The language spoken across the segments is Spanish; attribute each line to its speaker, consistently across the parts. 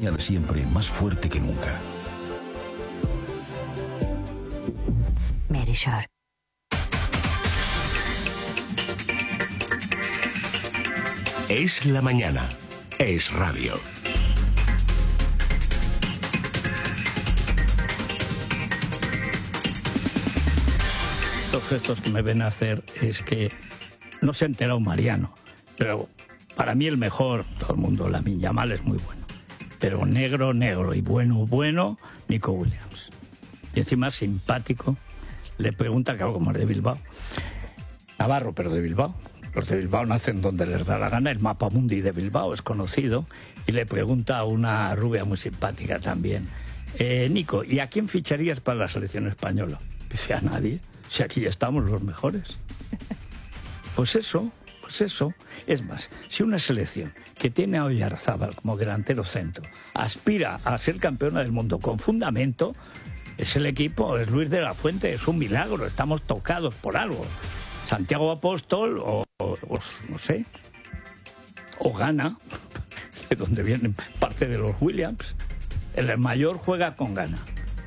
Speaker 1: mañana siempre más fuerte que nunca.
Speaker 2: Merisure.
Speaker 3: Es la mañana. Es radio.
Speaker 4: Los gestos que me ven hacer es que no se ha enterado Mariano, pero para mí el mejor, todo el mundo, Lamine Yamal es muy bueno, pero negro y bueno, Nico Williams. Y encima simpático, le pregunta, que como es de Bilbao, navarro pero de Bilbao, los de Bilbao nacen donde les da la gana, el mapa mundi de Bilbao es conocido, y le pregunta a una rubia muy simpática también, Nico, ¿y a quién ficharías para la selección española? Dice, a nadie. Si aquí ya estamos los mejores. Pues eso. Es más, si una selección que tiene a Oyarzábal como delantero centro aspira a ser campeona del mundo con fundamento, es el equipo, es Luis de la Fuente, es un milagro, estamos tocados por algo. Santiago Apóstol o no sé, o Ghana, de donde vienen parte de los Williams. El mayor juega con Ghana.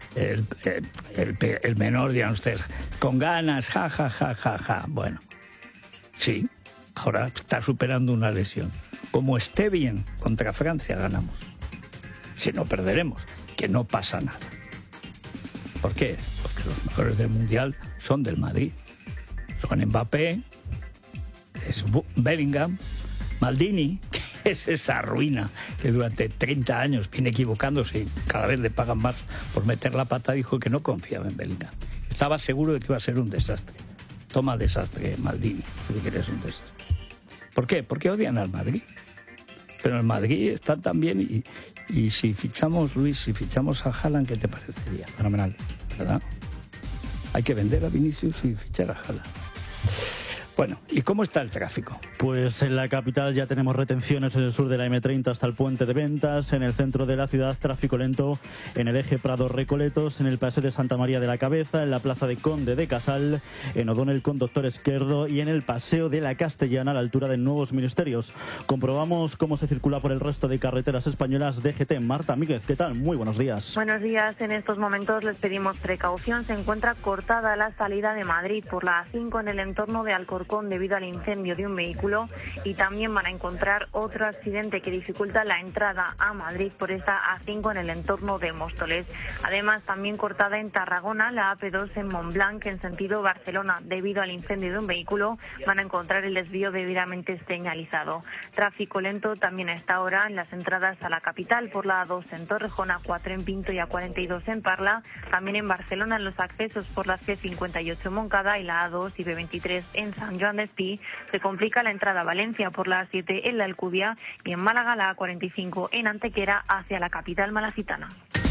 Speaker 4: El menor, dirán ustedes, con ganas, ja. Bueno, sí, ahora está superando una lesión. Como esté bien contra Francia, ganamos. Si no, perderemos, que no pasa nada. ¿Por qué? Porque los mejores del Mundial son del Madrid. Son Mbappé, es Bellingham, Maldini, que es esa ruina que durante 30 años viene equivocándose y cada vez le pagan más por meter la pata, dijo que no confiaba en Bellingham. Estaba seguro de que iba a ser un desastre. Toma desastre, Maldini, si quieres un desastre. ¿Por qué? Porque odian al Madrid. Pero el Madrid está tan bien y si fichamos, Luis, si fichamos a Haaland, ¿qué te parecería? Fenomenal, ¿verdad? Hay que vender a Vinicius y fichar a Haaland. Bueno, ¿y cómo está el tráfico?
Speaker 5: Pues en la capital ya tenemos retenciones en el sur de la M30 hasta el puente de Ventas, en el centro de la ciudad tráfico lento en el eje Prado-Recoletos, en el paseo de Santa María de la Cabeza, en la plaza de Conde de Casal, en O'Donnell con Doctor Esquerdo y en el paseo de la Castellana a la altura de Nuevos Ministerios. Comprobamos cómo se circula por el resto de carreteras españolas. DGT, Marta Míguez, ¿qué tal? Muy buenos días.
Speaker 6: Buenos días, en estos momentos les pedimos precaución. Se encuentra cortada la salida de Madrid por la A5 en el entorno de Alcorcón debido al incendio de un vehículo y también van a encontrar otro accidente que dificulta la entrada a Madrid por esta A5 en el entorno de Móstoles. Además, también cortada en Tarragona la AP2 en Montblanc en sentido Barcelona debido al incendio de un vehículo. Van a encontrar el desvío debidamente señalizado. Tráfico lento también a esta hora en las entradas a la capital por la A2 en Torrejón, A4 en Pinto y A42 en Parla. También en Barcelona en los accesos por la C58 en Moncada y la A2 y B23 en San Joan de Espí. Se complica la entrada a Valencia por la A7 en la Alcubia y en Málaga la A45 en Antequera hacia la capital malacitana.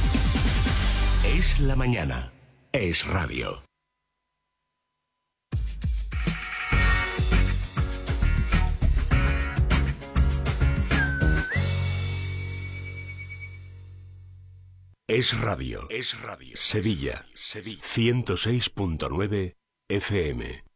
Speaker 3: Es la mañana. Es radio. Es radio. Es radio. Sevilla. 106.9 FM.